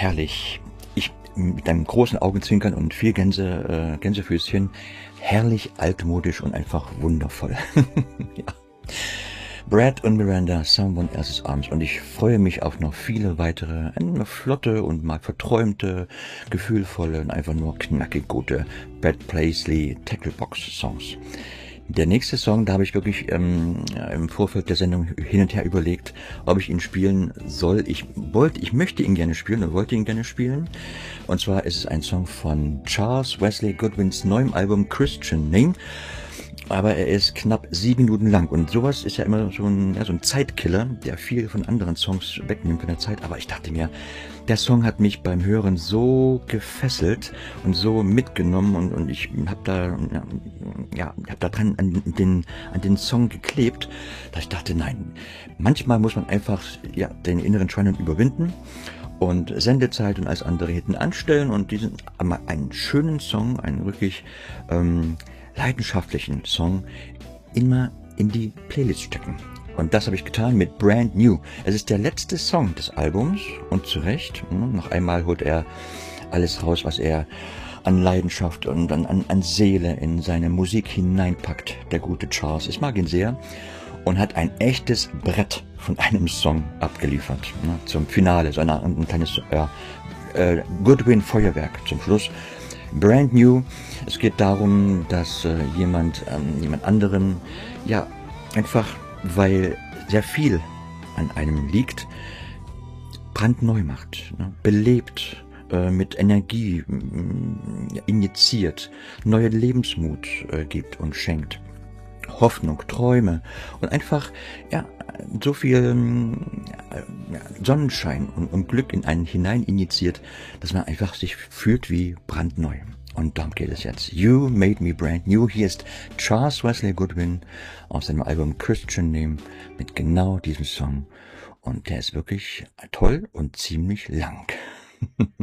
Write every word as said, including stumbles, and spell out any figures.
herrlich. Ich mit einem großen Augenzwinkern und viel Gänse, äh, Gänsefüßchen. Herrlich altmodisch und einfach wundervoll. Ja. Brad und Miranda, Someone Else's Arms. Und ich freue mich auf noch viele weitere, eine flotte und mal verträumte, gefühlvolle und einfach nur knackig gute Brad Paisley Tacklebox-Songs. Der nächste Song, da habe ich wirklich ähm, im Vorfeld der Sendung hin und her überlegt, ob ich ihn spielen soll. Ich wollte, ich möchte ihn gerne spielen und wollte ihn gerne spielen. Und zwar ist es ein Song von Charles Wesley Goodwins neuem Album Christian Name. Aber er ist knapp sieben Minuten lang und sowas ist ja immer so ein, ja, so ein Zeitkiller, der viel von anderen Songs wegnimmt von der Zeit. Aber ich dachte mir, der Song hat mich beim Hören so gefesselt und so mitgenommen und, und ich habe da, ja, hab da dran an den, an den Song geklebt, dass ich dachte, nein, manchmal muss man einfach ja, den inneren Schweinehund überwinden und Sendezeit und alles andere hinten anstellen und diesen einen schönen Song, einen wirklich ähm, leidenschaftlichen Song immer in die Playlist stecken. Und das habe ich getan mit Brand New. Es ist der letzte Song des Albums und zu Recht. Noch einmal holt er alles raus, was er an Leidenschaft und an, an, an Seele in seine Musik hineinpackt. Der gute Charles. Ich mag ihn sehr und hat ein echtes Brett von einem Song abgeliefert. Ne, zum Finale, so ein, ein kleines ja, äh, Goodwin Feuerwerk zum Schluss. Brand New. Es geht darum, dass äh, jemand ähm, jemand anderen, ja, einfach, weil sehr viel an einem liegt, brandneu macht, ne? Belebt, äh, mit Energie äh, injiziert, neue Lebensmut äh, gibt und schenkt. Hoffnung, Träume und einfach, ja, so viel äh, Sonnenschein und, und Glück in einen hinein injiziert, dass man einfach sich fühlt wie brandneu. Und darum geht es jetzt. You Made Me Brand New. Hier ist Charles Wesley Goodwin aus seinem Album Christian Name mit genau diesem Song. Und der ist wirklich toll und ziemlich lang.